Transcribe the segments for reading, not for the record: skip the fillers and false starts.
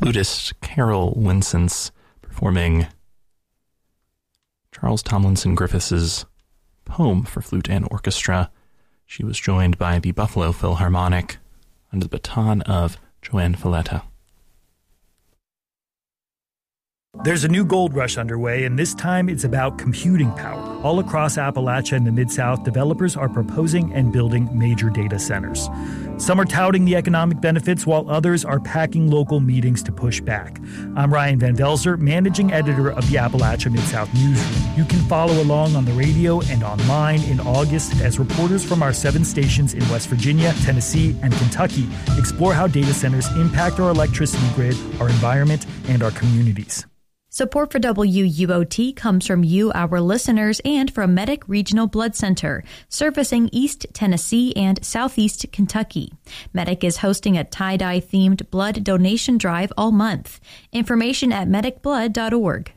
flutist Carol Winsence performing Charles Tomlinson Griffiths' poem for flute and orchestra. She was joined by the Buffalo Philharmonic under the baton of Joanne Falletta. There's a new gold rush underway, and this time it's about computing power. All across Appalachia and the Mid-South, developers are proposing and building major data centers. Some are touting the economic benefits, while others are packing local meetings to push back. I'm Ryan Van Velzer, managing editor of the Appalachia Mid-South Newsroom. You can follow along on the radio and online in August as reporters from our 7 stations in West Virginia, Tennessee, and Kentucky explore how data centers impact our electricity grid, our environment, and our communities. Support for WUOT comes from you, our listeners, and from Medic Regional Blood Center, servicing East Tennessee and Southeast Kentucky. Medic is hosting a tie-dye-themed blood donation drive all month. Information at medicblood.org.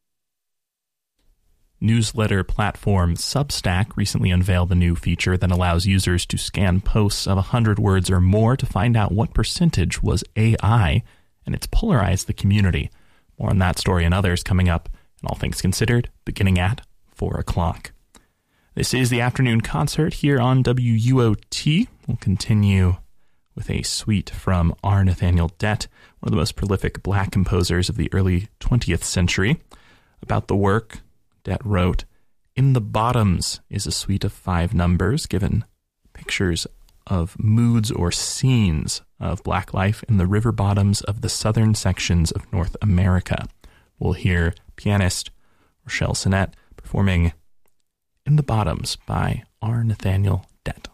Newsletter platform Substack recently unveiled a new feature that allows users to scan posts of 100 words or more to find out what percentage was AI, and it's polarized the community. More on that story and others coming up, and All Things Considered, beginning at 4 o'clock. This is the afternoon concert here on WUOT. We'll continue with a suite from R. Nathaniel Dett, one of the most prolific black composers of the early 20th century. About the work, Dett wrote, "In the Bottoms" is a suite of 5 numbers given pictures of moods or scenes of black life in the river bottoms of the southern sections of North America. We'll hear pianist Rochelle Sinnett performing "In the Bottoms" by R. Nathaniel Dett.